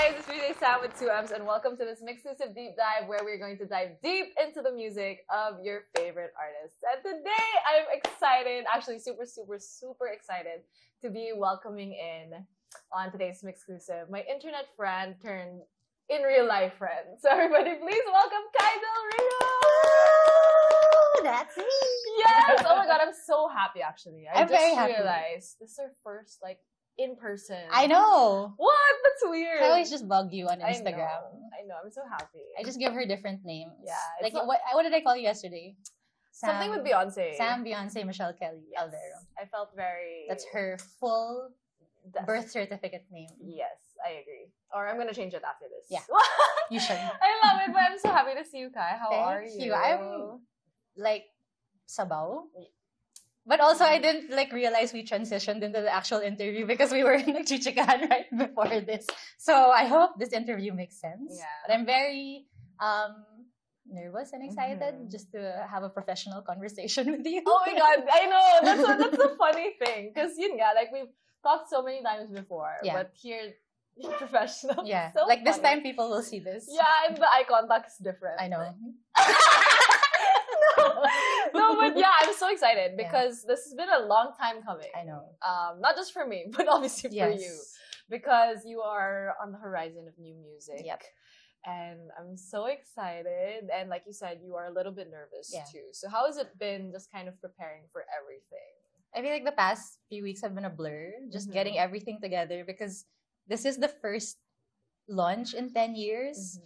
guys, it's Music Sam with 2Ms, and welcome to this exclusive deep dive where we're going to dive deep into the music of your favorite artists. And today, I'm excited, actually super excited to be welcoming in on today's exclusive my internet friend turned in real life friend. So everybody, please welcome Kai Del Rio. That's me. Yes. Oh my God, I'm so happy. Actually, I I'm just very happy. realized this is our first in person. I know. What? That's weird. I always just bug you on Instagram. I know. I'm so happy. I just give her different names. Yeah. Like what did I call you yesterday? Something with Beyonce. Sam, Beyonce, Michelle Kelly, Yes. Aldero. I felt very. That's her full birth certificate name. Yes, I agree. Or I'm gonna change it after this. Yeah. You should. I love it, but I'm so happy to see you, Kai. How are you? Thank you. I'm like sabaw. But also, I didn't realize we transitioned into the actual interview because we were in chichikahan right before this. So I hope this interview makes sense. Yeah. But I'm very nervous and excited just to have a professional conversation with you. Oh my God, I know. That's the funny thing. Because we've talked so many times before. Yeah. But here, you're professional. Yeah. So this funny. time people will see this. Yeah, and the eye contact is different. I know. No, but yeah, I'm so excited because this has been a long time coming. I know. Not just for me, but obviously for Yes. you. Because you are on the horizon of new music. Yep. And I'm so excited. And like you said, you are a little bit nervous too. So how has it been just kind of preparing for everything? I feel like the past few weeks have been a blur, just getting everything together because this is the first launch in 10 years.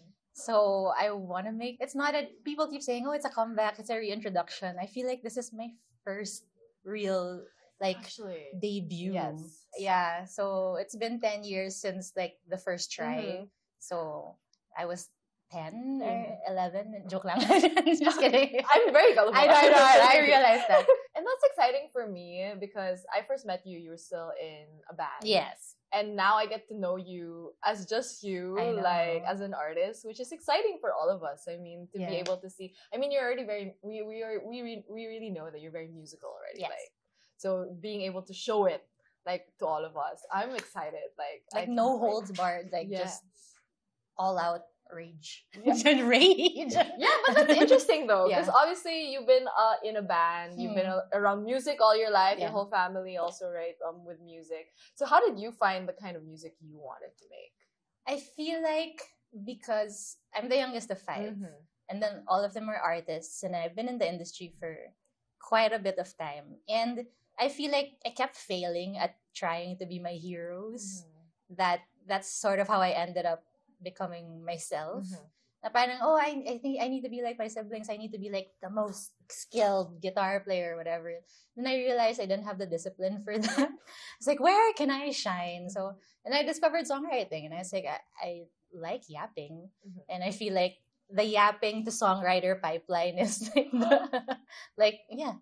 So I want to it's not people keep saying, oh, it's a comeback, it's a reintroduction. I feel like this is my first real Actually, debut. Yes. Yeah. So it's been 10 years since the first try. So I was 10 or 11. Joke lang. Just kidding. I'm very gullible. I know. I realized that. And that's exciting for me because I first met you, you were still in a band. Yes. And now I get to know you as just you, as an artist, which is exciting for all of us. I mean, to be able to see. I mean, you're already very. We really know that you're very musical already. Yes. So being able to show it to all of us, I'm excited. I no holds barred. Yes. Just all out rage. And rage. Yeah, but that's interesting though, because obviously you've been in a band, you've been around music all your life, your whole family also, right? With music. So how did you find the kind of music you wanted to make? I feel like because I'm the youngest of 5, and then all of them are artists, and I've been in the industry for quite a bit of time, and I feel like I kept failing at trying to be my heroes. That's sort of how I ended up becoming myself. Na parang, I think I need to be like my siblings. I need to be like the most skilled guitar player or whatever. Then I realized I didn't have the discipline for that. It's like, where can I shine? So, and I discovered songwriting, and I was like, I like yapping, and I feel like the yapping to songwriter pipeline is yeah.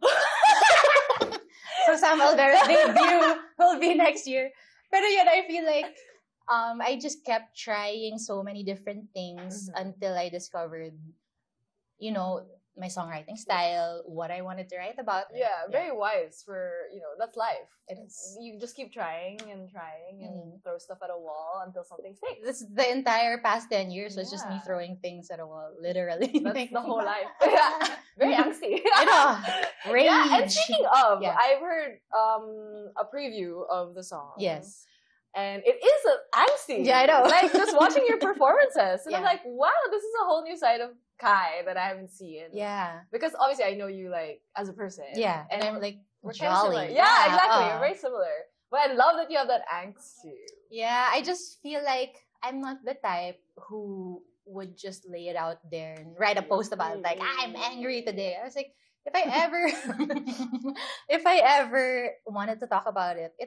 So Sam Aldero's debut will be next year. But yun, I feel like I just kept trying so many different things until I discovered, my songwriting style, what I wanted to write about. Yeah, very wise for, that's life. It is. You just keep trying and throw stuff at a wall until something sticks. This the entire past 10 years was just me throwing things at a wall, literally. That's the whole life. Yeah, very angsty. I know. Rage. Yeah, and speaking of, I've heard a preview of the song. Yes. And it is angsty. Yeah, I know. Just watching your performances. And I'm like, wow, this is a whole new side of Kai that I haven't seen. Yeah. Because obviously I know you as a person. Yeah. And I'm we're jolly. Kind of yeah, exactly. You're very similar. But I love that you have that angst too. Yeah, I just feel like I'm not the type who would just lay it out there and write a post about it. Like, I'm angry today. I was like, if I ever wanted to talk about it